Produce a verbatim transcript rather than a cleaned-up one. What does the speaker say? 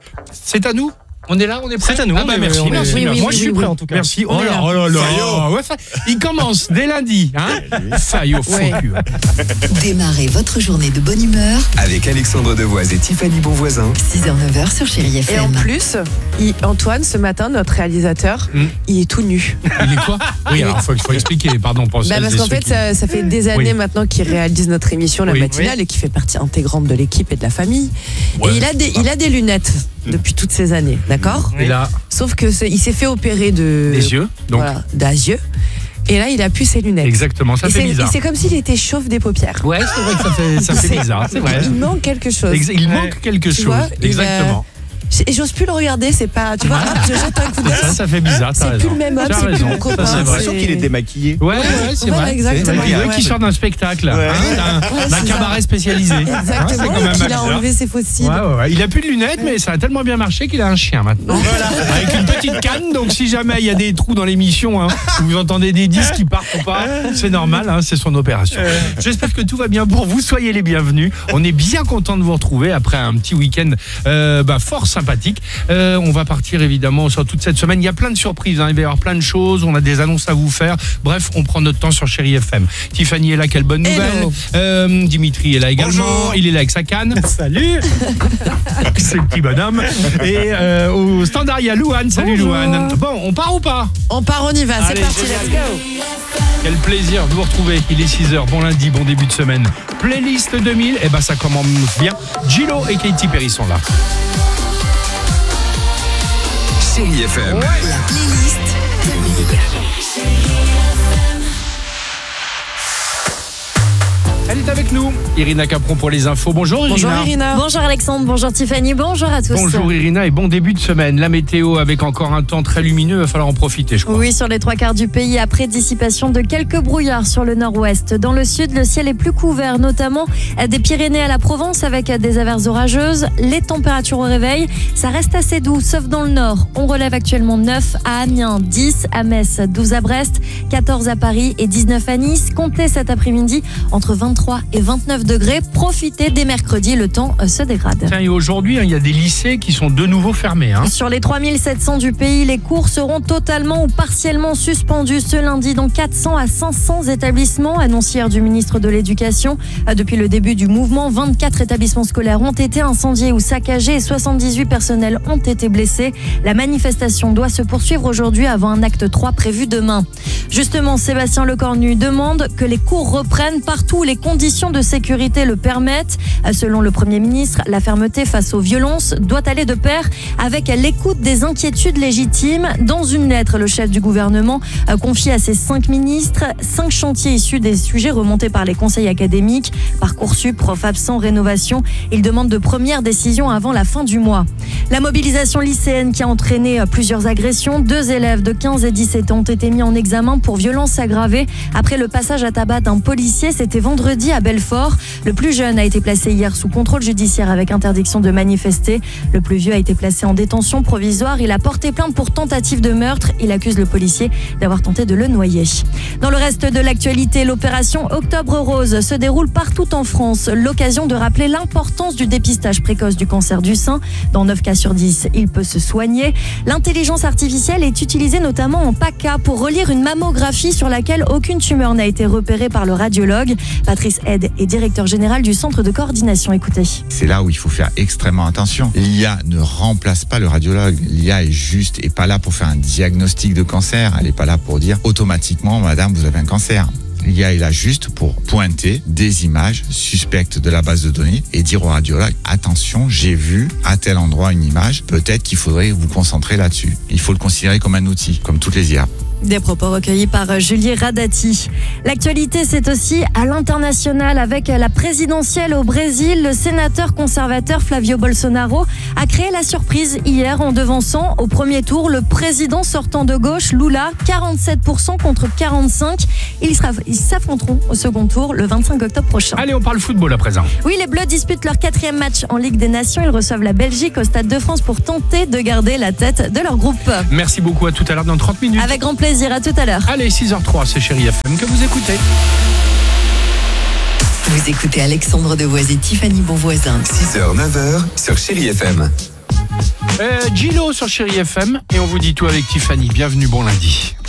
C'est à nous. On est là, on est prêt. C'est à nous. Ah bah merci, on est, merci, oui, merci. oui, moi, je suis prêt en tout cas. Merci. On Oh est là, là. oh là là. Ouais, ça- il commence dès lundi. Hein Fayot, faux Ouais. cul. Démarrez votre journée de bonne humeur. Avec Alexandre Devoise et Tiffany Bonvoisin. six heures neuf heures sur Chérie F M. Et en plus, il- Antoine, ce matin, notre réalisateur, Hmm. il est tout nu. Il est quoi Oui, alors il faut, faut expliquer, pardon pour Bah, celles parce et qu'en ceux fait, qui- ça, ça fait des années Oui. maintenant qu'il réalise notre émission, la Oui. matinale, et qu'il fait partie intégrante de l'équipe et de la famille. Ouais. Et il a, des, il a des lunettes depuis toutes ces années, d'accord Et là, Sauf que c'est- il s'est fait opérer de les yeux. Donc, voilà, d'yeux. Et là, il a plus ses lunettes. exactement, ça Et fait c'est, bizarre. et c'est comme s'il était chauve des paupières. Ouais, c'est vrai que ça fait, ça fait C'est- bizarre, c'est vrai. Il manque quelque chose. Ex- Il manque quelque Tu chose. vois, il Exactement. Et j'ose plus le regarder, c'est pas. Tu vois, hop, je jette un coup d'œil. Ça, ça fait bizarre, t'as C'est raison. plus le même homme, T'as c'est plus raison, mon copain. ça, c'est J'ai vrai. l'impression qu'il est démaquillé. Ouais, ouais, c'est Voilà, vrai. exactement. On dirait Ouais. qu'il sort d'un spectacle, Ouais. hein, d'un, Ouais, d'un c'est cabaret ça. spécialisé. Hein, Exactement. c'est quand même qu'il a bizarre. enlevé ses fossiles. Ouais, ouais, ouais. Il a plus de lunettes, mais ça a tellement bien marché qu'il a un chien maintenant. Avec une petite canne, donc si jamais il y a des trous dans l'émission, hein, où vous entendez des disques qui partent ou pas, c'est normal, hein, c'est son opération. J'espère que tout va bien pour vous, soyez les bienvenus. On est bien content de vous retrouver après un petit week-end euh, bah, fort sympathique. Euh, on va partir évidemment sur toute cette semaine. Il y a plein de surprises, hein. Il va y avoir plein de choses, on a des annonces à vous faire. Bref, on prend notre temps sur Chérie F M. Tiffany est là, quelle bonne nouvelle. Hello. Euh, Dimitri est là également. Bonjour. Il est là avec sa canne. Salut. C'est le petit bonhomme. Et euh, au standard, il y a Louane. Salut Bonjour. Louane. Bon, on part ou pas? On part, on y va, c'est Allez, parti, génial. let's go. Quel plaisir de vous retrouver. Il est six heures. Bon lundi, bon début de semaine. Playlist deux mille. Eh ben, ça commence bien. Gillo et Katy Perry sont là. Chérie F M. La playlist deux mille. Elle est avec nous. Irina Capron pour les infos. Bonjour Irina. Bonjour Irina. Bonjour Alexandre, bonjour Tiffany, bonjour à tous. Bonjour Irina et bon début de semaine. La météo avec encore un temps très lumineux, il va falloir en profiter, je crois. Oui, sur les trois quarts du pays, après dissipation de quelques brouillards sur le nord-ouest. Dans le sud, le ciel est plus couvert, notamment des Pyrénées à la Provence avec des averses orageuses. Les températures au réveil, ça reste assez doux, sauf dans le nord. On relève actuellement neuf à Amiens, dix à Metz, douze à Brest, quatorze à Paris et dix-neuf à Nice. Comptez cet après-midi entre vingt-trois et vingt-neuf degrés. Profitez dès mercredi, le temps se dégrade. Tiens, et aujourd'hui, hein, il y a des lycées qui sont de nouveau fermés. Hein. Sur les trois mille sept cents du pays, les cours seront totalement ou partiellement suspendus ce lundi dans quatre cents à cinq cents établissements, annonce hier du ministre de l'Éducation. Depuis le début du mouvement, vingt-quatre établissements scolaires ont été incendiés ou saccagés et soixante-dix-huit personnels ont été blessés. La manifestation doit se poursuivre aujourd'hui avant un acte trois prévu demain. Justement, Sébastien Lecornu demande que les cours reprennent partout où les conditions de sécurité le permettent. Selon le Premier ministre, la fermeté face aux violences doit aller de pair avec l'écoute des inquiétudes légitimes. Dans une lettre, le chef du gouvernement a confié à ses cinq ministres cinq chantiers issus des sujets remontés par les conseils académiques, Parcoursup, profs absents, rénovation. Il demande de premières décisions avant la fin du mois. La mobilisation lycéenne qui a entraîné plusieurs agressions. Deux élèves de quinze et dix-sept ans ont été mis en examen pour violences aggravées après le passage à tabac d'un policier. C'était vendredi à Belfort. Le plus jeune a été placé hier sous contrôle judiciaire avec interdiction de manifester. Le plus vieux a été placé en détention provisoire. Il a porté plainte pour tentative de meurtre. Il accuse le policier d'avoir tenté de le noyer. Dans le reste de l'actualité, l'opération Octobre Rose se déroule partout en France. L'occasion de rappeler l'importance du dépistage précoce du cancer du sein. Dans neuf cas sur dix, il peut se soigner. L'intelligence artificielle est utilisée notamment en PACA pour relire une mammographie sur laquelle aucune tumeur n'a été repérée par le radiologue. Patrice Aide est directeur général du centre de coordination. Écoutez. C'est là où il faut faire extrêmement attention. L'I A ne remplace pas le radiologue. L'I A est juste et pas là pour faire un diagnostic de cancer. Elle n'est pas là pour dire automatiquement, madame, vous avez un cancer. L'I A est là juste pour pointer des images suspectes de la base de données et dire au radiologue, attention, j'ai vu à tel endroit une image, peut-être qu'il faudrait vous concentrer là-dessus. Il faut le considérer comme un outil, comme toutes les I A. Des propos recueillis par Julie Radati. L'actualité, c'est aussi à l'international avec la présidentielle au Brésil. Le sénateur conservateur Flavio Bolsonaro a créé la surprise hier en devançant au premier tour le président sortant de gauche, Lula, quarante-sept pour cent contre quarante-cinq. Ils, sera, ils s'affronteront au second tour le vingt-cinq octobre prochain. Allez, on parle football à présent. Oui, les Bleus disputent leur quatrième match en Ligue des Nations. Ils reçoivent la Belgique au Stade de France pour tenter de garder la tête de leur groupe. Merci beaucoup, à tout à l'heure dans trente minutes. Avec grand plaisir, à tout à l'heure. Allez, six heures zéro trois, c'est Chérie F M que vous écoutez. Vous écoutez Alexandre Devoise et Tiffany Bonvoisin. six heures neuf heures sur Chérie F M. Euh, Gilo sur Chérie F M et on vous dit tout avec Tiffany. Bienvenue, bon lundi.